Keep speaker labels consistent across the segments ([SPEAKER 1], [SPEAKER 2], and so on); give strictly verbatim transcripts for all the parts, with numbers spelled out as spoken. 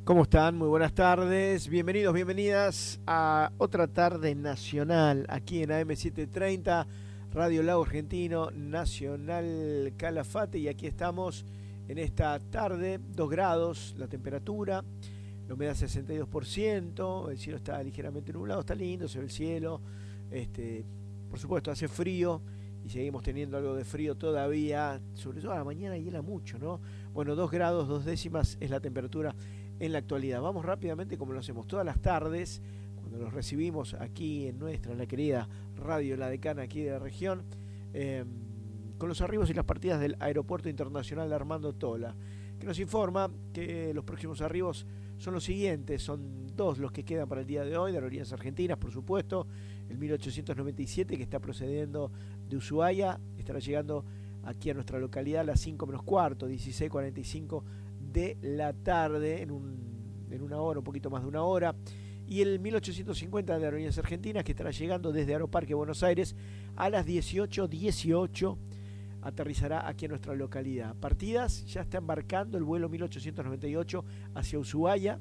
[SPEAKER 1] ¿Cómo están? Muy buenas tardes. Bienvenidos, bienvenidas a otra tarde nacional aquí en A M setecientos treinta, Radio Lago Argentino, Nacional Calafate. Y aquí estamos en esta tarde, dos grados la temperatura, la humedad sesenta y dos por ciento, el cielo está ligeramente nublado, está lindo, se ve el cielo. Este, por supuesto, hace frío y seguimos teniendo algo de frío todavía, sobre todo a la mañana hiela mucho, ¿no? Bueno, dos grados, dos décimas es la temperatura en la actualidad. Vamos rápidamente, como lo hacemos todas las tardes, cuando los recibimos aquí en nuestra, en la querida Radio La Decana aquí de la región, eh, con los arribos y las partidas del Aeropuerto Internacional de Armando Tola, que nos informa que los próximos arribos son los siguientes, son dos los que quedan para el día de hoy, de Aerolíneas Argentinas, por supuesto, el mil ochocientos noventa y siete que está procediendo de Ushuaia, estará llegando aquí a nuestra localidad a las cinco menos cuarto, dieciséis cuarenta y cinco de la tarde, en, un, en una hora, un poquito más de una hora. Y el mil ochocientos cincuenta de Aerolíneas Argentinas, que estará llegando desde Aeroparque Buenos Aires a las dieciocho dieciocho, aterrizará aquí en nuestra localidad. Partidas, ya está embarcando el vuelo mil ochocientos noventa y ocho hacia Ushuaia,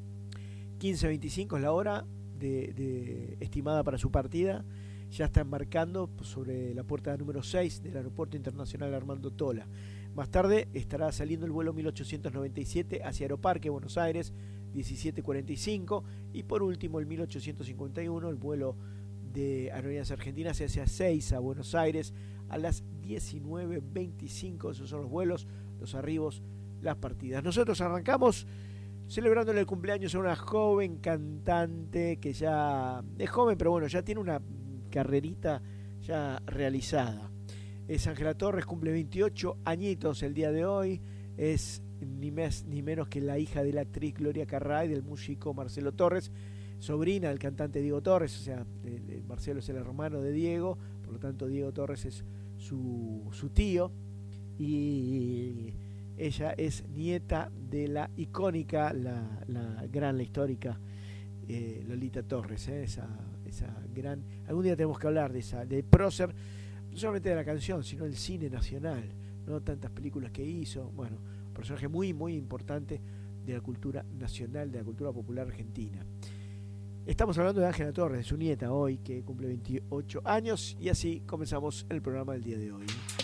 [SPEAKER 1] quince veinticinco es la hora de, de, estimada para su partida. Ya está embarcando sobre la puerta número seis del Aeropuerto Internacional Armando Tola. Más tarde estará saliendo el vuelo mil ochocientos noventa y siete hacia Aeroparque Buenos Aires, diecisiete cuarenta y cinco. Y por último el mil ochocientos cincuenta y uno, el vuelo de Aerolíneas Argentinas hacia Ezeiza, Buenos Aires, a las diecinueve veinticinco. Esos son los vuelos, los arribos, las partidas. Nosotros arrancamos celebrándole el cumpleaños a una joven cantante que ya es joven, pero bueno, ya tiene una carrerita ya realizada. Es Ángela Torres, cumple veintiocho añitos el día de hoy. Es ni más ni menos que la hija de la actriz Gloria Carrá y del músico Marcelo Torres, sobrina del cantante Diego Torres. O sea, de, de Marcelo es el hermano de Diego, por lo tanto Diego Torres es su, su tío. Y ella es nieta de la icónica, la, la gran, la histórica eh, Lolita Torres, eh, esa, esa gran... Algún día tenemos que hablar de esa, de prócer, no solamente de la canción, sino del cine nacional, ¿no? Tantas películas que hizo, bueno, un personaje muy, muy importante de la cultura nacional, de la cultura popular argentina. Estamos hablando de Ángela Torres, de su nieta hoy, que cumple veintiocho años, y así comenzamos el programa del día de hoy.